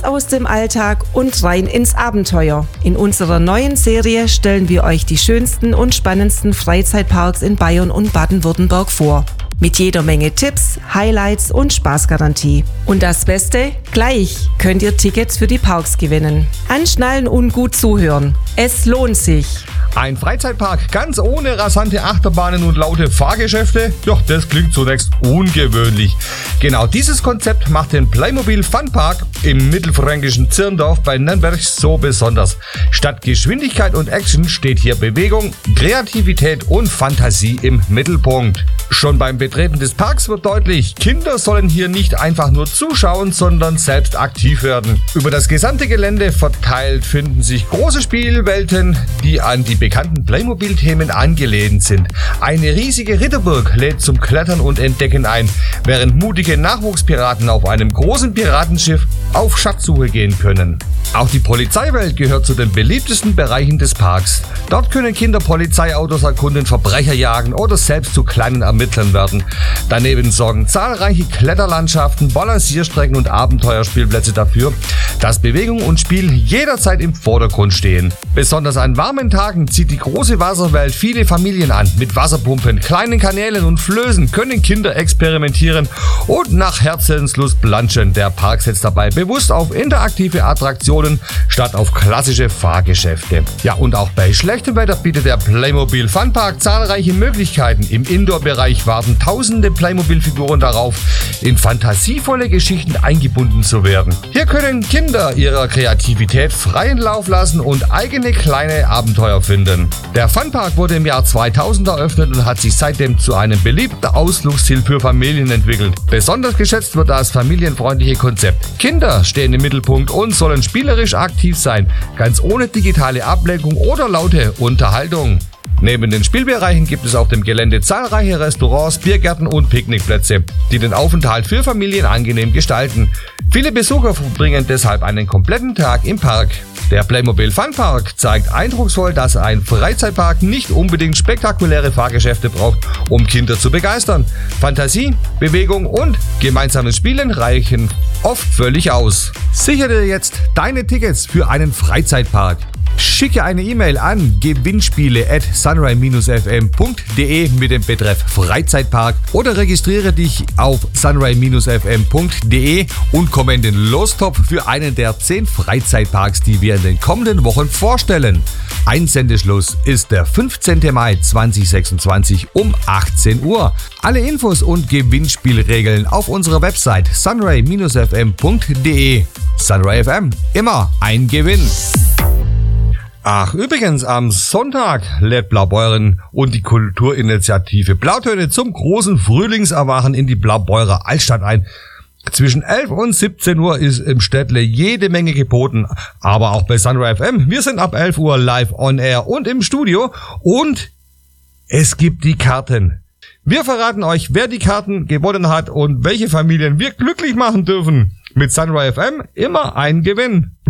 Raus aus dem Alltag und rein ins Abenteuer. In unserer neuen Serie stellen wir euch die schönsten und spannendsten Freizeitparks in Bayern und Baden-Württemberg vor. Mit jeder Menge Tipps, Highlights und Spaßgarantie. Und das Beste? Gleich könnt ihr Tickets für die Parks gewinnen. Anschnallen und gut zuhören. Es lohnt sich. Ein Freizeitpark ganz ohne rasante Achterbahnen und laute Fahrgeschäfte? Doch, das klingt zunächst ungewöhnlich. Genau dieses Konzept macht den Playmobil Funpark im mittelfränkischen Zirndorf bei Nürnberg so besonders. Statt Geschwindigkeit und Action steht hier Bewegung, Kreativität und Fantasie im Mittelpunkt. Schon beim Betreten des Parks wird deutlich, Kinder sollen hier nicht einfach nur zuschauen, sondern selbst aktiv werden. Über das gesamte Gelände verteilt finden sich große Spielwelten, die an die bekannten Playmobil-Themen angelehnt sind. Eine riesige Ritterburg lädt zum Klettern und Entdecken ein, während mutige Nachwuchspiraten auf einem großen Piratenschiff auf Schatzsuche gehen können. Auch die Polizeiwelt gehört zu den beliebtesten Bereichen des Parks. Dort können Kinder Polizeiautos erkunden, Verbrecher jagen oder selbst zu kleinen Ermittlern werden. Daneben sorgen zahlreiche Kletterlandschaften, Balancierstrecken und Abenteuerspielplätze dafür, dass Bewegung und Spiel jederzeit im Vordergrund stehen. Besonders an warmen Tagen zieht die große Wasserwelt viele Familien an. Mit Wasserpumpen, kleinen Kanälen und Flößen können Kinder experimentieren und nach Herzenslust planschen. Der Park setzt dabei bewusst auf interaktive Attraktionen statt auf klassische Fahrgeschäfte. Ja, und auch bei schlechtem Wetter bietet der Playmobil Funpark zahlreiche Möglichkeiten. Im Indoor-Bereich warten tausende Playmobil-Figuren darauf, in fantasievolle Geschichten eingebunden zu werden. Hier können Kinder ihrer Kreativität freien Lauf lassen und eigene kleine Abenteuer finden. Der Funpark wurde im Jahr 2000 eröffnet und hat sich seitdem zu einem beliebten Ausflugsziel für Familien entwickelt. Besonders geschätzt wird das familienfreundliche Konzept. Kinder stehen im Mittelpunkt und sollen spielerisch aktiv sein, ganz ohne digitale Ablenkung oder laute Unterhaltung. Neben den Spielbereichen gibt es auf dem Gelände zahlreiche Restaurants, Biergärten und Picknickplätze, die den Aufenthalt für Familien angenehm gestalten. Viele Besucher verbringen deshalb einen kompletten Tag im Park. Der Playmobil Funpark zeigt eindrucksvoll, dass ein Freizeitpark nicht unbedingt spektakuläre Fahrgeschäfte braucht, um Kinder zu begeistern. Fantasie, Bewegung und gemeinsames Spielen reichen oft völlig aus. Sichere dir jetzt deine Tickets für einen Freizeitpark. Schicke eine E-Mail an gewinnspiele@sunray-fm.de mit dem Betreff Freizeitpark oder registriere dich auf sunray-fm.de und komme in den Lostopf für einen der 10 Freizeitparks, die wir in den kommenden Wochen vorstellen. Einsendeschluss ist der 15. Mai 2026 um 18 Uhr. Alle Infos und Gewinnspielregeln auf unserer Website sunray-fm.de. Sunray FM, immer ein Gewinn. Ach, übrigens, am Sonntag lädt Blaubeuren und die Kulturinitiative Blautöne zum großen Frühlingserwachen in die Blaubeurer Altstadt ein. Zwischen 11 und 17 Uhr ist im Städtle jede Menge geboten, aber auch bei Sunray FM. Wir sind ab 11 Uhr live on air und im Studio und es gibt die Karten. Wir verraten euch, wer die Karten gewonnen hat und welche Familien wir glücklich machen dürfen. Mit Sunray FM immer ein Gewinn.